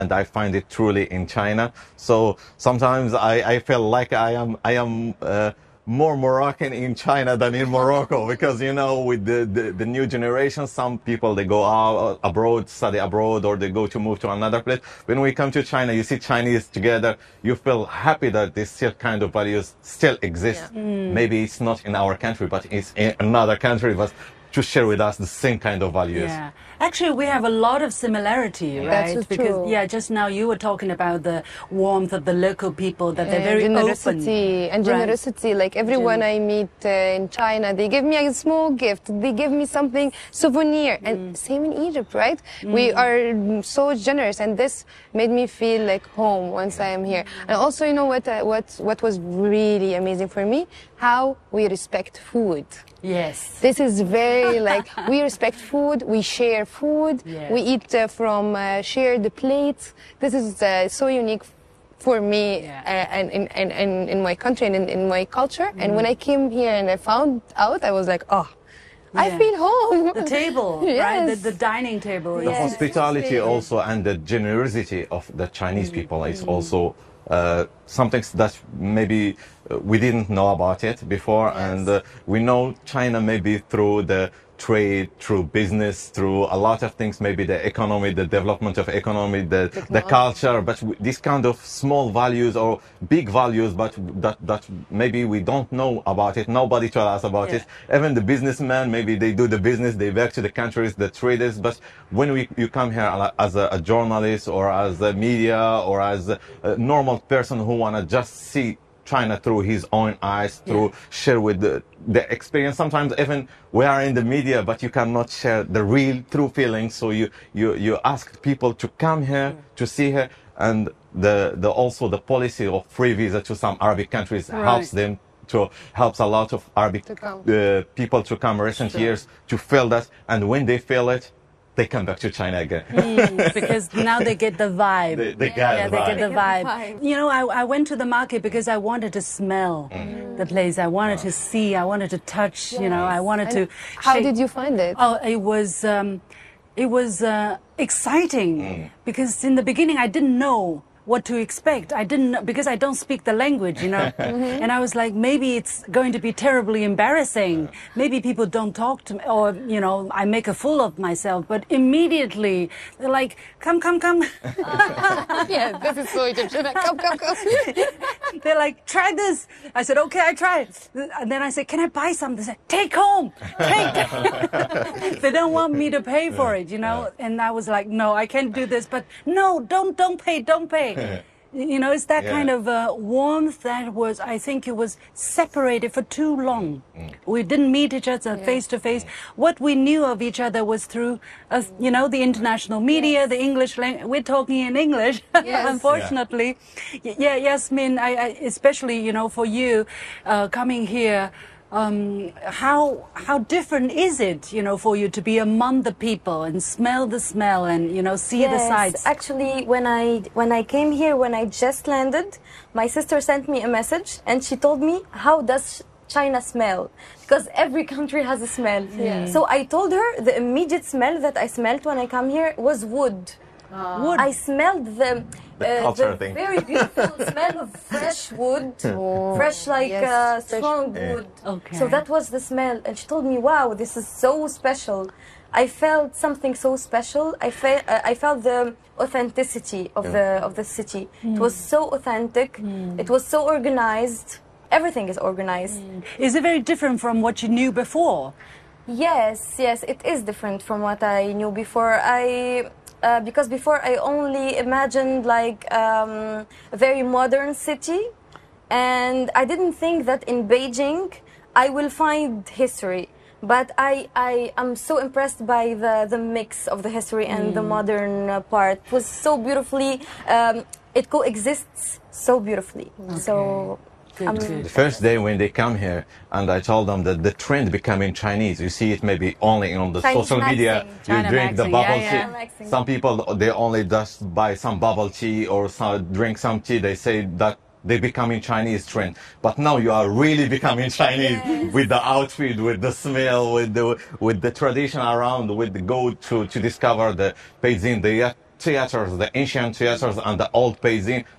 and I find it truly in China. So sometimes I feel like I am more Moroccan in China than in Morocco because with the new generation, some people they go out abroad, study abroad, or they go to move to another place. When we come to China, you see Chinese together, you feel happy that this still kind of values still exist. Yeah. Maybe it's not in our country, but it's in another country, but to share with us the same kind of values. Yeah, actually, we have a lot of similarity, right? That's because true. just now you were talking about the warmth of the local people, that they're very generosity open. and generosity. Like everyone I meet in China, they give me a small gift. They give me something souvenir, and same in Egypt, right? We are so generous, and this made me feel like home once I am here. And also, you know what was really amazing for me? How we respect food. Yes. This is very like we respect food, we share food, Yeah. we eat from shared plates. This is so unique for me and in my country and in my culture. And when I came here and I found out, I was like, oh, I Yeah. feel home. The table, Yes. right? The dining table. The hospitality also and the generosity of the Chinese people is also something that maybe we didn't know about it before, and we know China maybe through the trade, through business, through a lot of things, maybe the economy, the development of economy, the culture, but these kind of small values or big values, but that maybe we don't know about it. Nobody told us about it. Even the businessmen, maybe they do the business, they back to the countries, the traders, but when you come here as a journalist or as a media or as a normal person who want to just see China through his own eyes, through share with the experience. Sometimes even we are in the media, but you cannot share the real true feelings. So you ask people to come here to see her, and also the policy of free visa to some Arabic countries helps a lot of Arabic people to come recent years to feel that, and when they feel it, they come back to China again. Because now they get the vibe. They get the vibe. You know, I went to the market because I wanted to smell the place. I wanted to see. I wanted to touch. You know, I wanted to. How did you find it? Oh, it was exciting because in the beginning I didn't know what to expect. I didn't know, because I don't speak the language, you know. And I was like, maybe it's going to be terribly embarrassing. Maybe people don't talk to me, or, you know, I make a fool of myself. But immediately they're like, come. Yeah, this is so Egyptian. Come. They're like, try this. I said, okay, I try it. And then I said, can I buy something? They said, take home. They don't want me to pay for it, you know. And I was like, no, I can't do this. But no, don't pay. You know, it's that kind of warmth that was, I think it was separated for too long. We didn't meet each other face to face. What we knew of each other was through, you know, the international media, the English language. We're talking in English, unfortunately. Yasmin, I especially, you know, for you coming here, how different is it, you know, for you to be among the people and smell the smell and, you know, see the sights? Actually, when I came here, when I just landed, my sister sent me a message and she told me, how does China smell? Because every country has a smell. So I told her the immediate smell that I smelled when I come here was wood. Wood. I smelled the thing. very beautiful smell of fresh wood, fresh like strong wood. Okay. So that was the smell, and she told me, "Wow, this is so special." I felt something so special. I felt the authenticity of the city. It was so authentic. It was so organized. Everything is organized. Is it very different from what you knew before? Yes, it is different from what I knew before. Because before I only imagined like a very modern city, and I didn't think that in Beijing I will find history. But I am so impressed by the mix of the history and the modern part. It was so beautifully, it coexists so beautifully. Okay. So. The first day when they come here, and I told them that the trend becoming Chinese. You see it maybe only on the Chinese social media. China You drink the maxing, bubble yeah. tea. Some people, they only just buy some bubble tea or drink some tea. They say that they becoming Chinese trend. But now you are really becoming Chinese with the outfit, with the smell, with the tradition around, with the go to discover the Beijing, the theaters, the ancient theaters and the old Beijing,